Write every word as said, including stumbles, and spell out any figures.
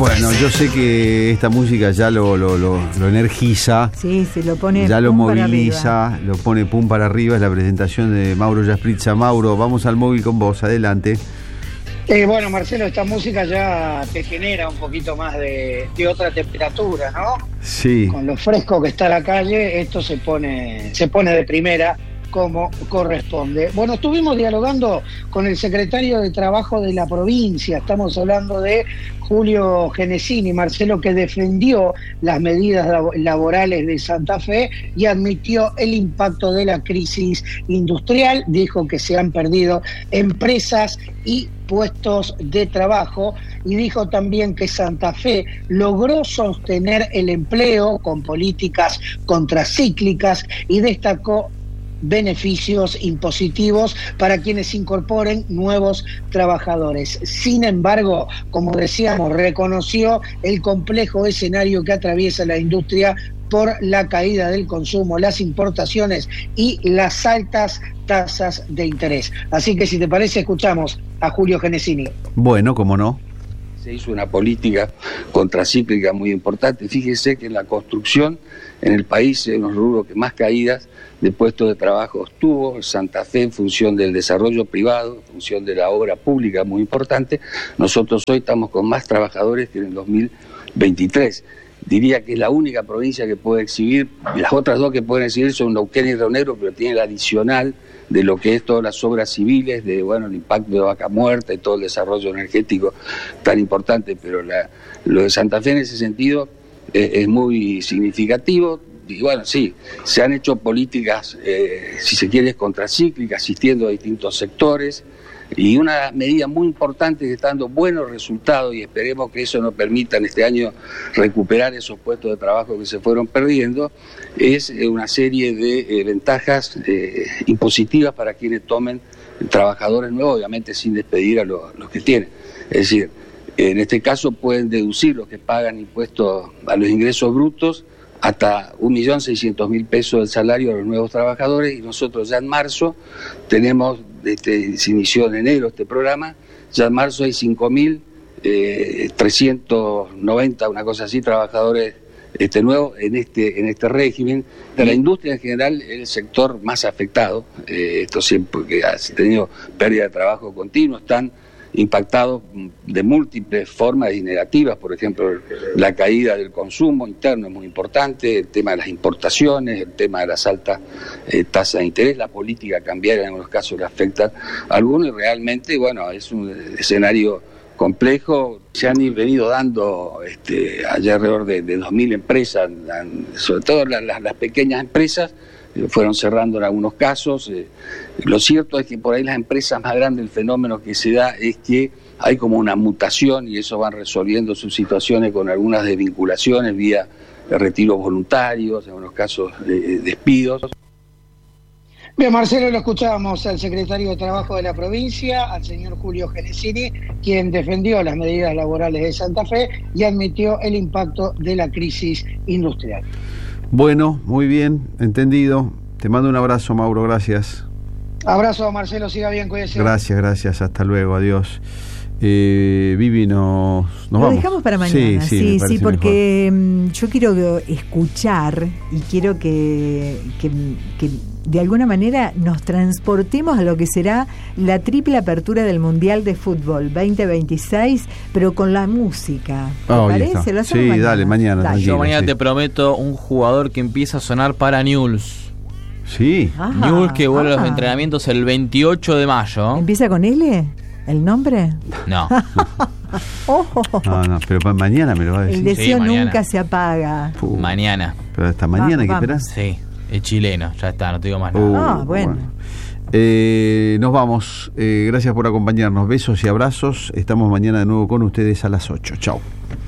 Bueno, yo sé que esta música ya lo, lo, lo, lo energiza. Sí, se lo pone ya lo pum para moviliza, arriba. lo pone pum para arriba. Es la presentación de Mauro Yaspritza. Mauro, vamos al móvil con vos, adelante. Eh, bueno, Marcelo, esta música ya te genera un poquito más de, de otra temperatura, ¿no? Sí. Con lo fresco que está la calle, esto se pone, se pone de primera como corresponde. Bueno, estuvimos dialogando con el secretario de Trabajo de la provincia, estamos hablando de Julio Genesini, Marcelo, que defendió las medidas laborales de Santa Fe y admitió el impacto de la crisis industrial, dijo que se han perdido empresas y puestos de trabajo y dijo también que Santa Fe logró sostener el empleo con políticas contracíclicas y destacó beneficios impositivos para quienes incorporen nuevos trabajadores. Sin embargo, como decíamos, reconoció el complejo escenario que atraviesa la industria por la caída del consumo, las importaciones y las altas tasas de interés. Así que si te parece, escuchamos a Julio Genesini. Bueno, cómo no. Se hizo una política contracíclica muy importante. Fíjese que en la construcción en el país es uno de los rubros que más caídas de puestos de trabajo tuvo. Santa Fe, en función del desarrollo privado, en función de la obra pública muy importante, nosotros hoy estamos con más trabajadores que en el dos mil veintitrés. Diría que es la única provincia que puede exhibir, las otras dos que pueden exhibir son Neuquén y Río Negro, pero tiene el adicional de lo que es todas las obras civiles, de bueno el impacto de Vaca Muerta y todo el desarrollo energético tan importante, pero la, lo de Santa Fe en ese sentido eh, es muy significativo. Y bueno, sí, se han hecho políticas, eh, si se quiere, contracíclicas, asistiendo a distintos sectores, y una medida muy importante que está dando buenos resultados, y esperemos que eso nos permita en este año recuperar esos puestos de trabajo que se fueron perdiendo, es una serie de eh, ventajas eh, impositivas para quienes tomen trabajadores nuevos, obviamente sin despedir a los, los que tienen. Es decir, en este caso pueden deducir los que pagan impuestos a los ingresos brutos hasta un millón seiscientos mil pesos del salario a los nuevos trabajadores, y nosotros ya en marzo tenemos, este, se inició en enero este programa, ya en marzo hay cinco mil trescientos noventa, una cosa así, trabajadores este, nuevos en este, en este régimen. De la industria en general es el sector más afectado, eh, esto siempre que ha tenido pérdida de trabajo continuo, están impactados de múltiples formas y negativas. Por ejemplo, la caída del consumo interno es muy importante, el tema de las importaciones, el tema de las altas eh, tasas de interés, la política cambiaria en algunos casos le afecta a algunos, y realmente, bueno, es un escenario complejo. Se han venido dando este, allá alrededor de, de dos mil empresas, sobre todo las, las, las pequeñas empresas, fueron cerrando en algunos casos. Eh, lo cierto es que por ahí las empresas más grandes, el fenómeno que se da es que hay como una mutación, y eso van resolviendo sus situaciones con algunas desvinculaciones vía retiros voluntarios, en algunos casos eh, despidos. Bien, Marcelo, lo escuchábamos al secretario de Trabajo de la provincia, al señor Julio Genesini, quien defendió las medidas laborales de Santa Fe y admitió el impacto de la crisis industrial. Bueno, muy bien, entendido. Te mando un abrazo, Mauro, gracias. Abrazo, Marcelo, siga bien, cuídese. Gracias, gracias, hasta luego, adiós. Eh, Vivi, nos, nos Lo vamos. dejamos para mañana, sí, sí, sí, me sí, porque mejor. yo quiero escuchar y quiero que, que, que de alguna manera nos transportemos a lo que será la triple apertura del Mundial de Fútbol veinte veintiséis, pero con la música. ¿Te Oh, parece? ¿Lo hacemos sí, mañana? dale, mañana. Dale. Yo mañana sí. te prometo un jugador que empieza a sonar para Newell's. Sí. Ajá, Newell's que vuelve a los ajá. entrenamientos el veintiocho de mayo. ¿Empieza con L? ¿El nombre? No. Oh, oh, oh. No, no, pero para mañana me lo va a El decir. deseo Sí, mañana. nunca se apaga. Puh, Mañana. Pero hasta mañana hay que Vamos, esperar. Sí. Es chileno. Ya está, no te digo más nada. Uh, Ah, bueno. Eh, nos vamos. Eh, gracias por acompañarnos. Besos y abrazos. Estamos mañana de nuevo con ustedes a las ocho. Chau.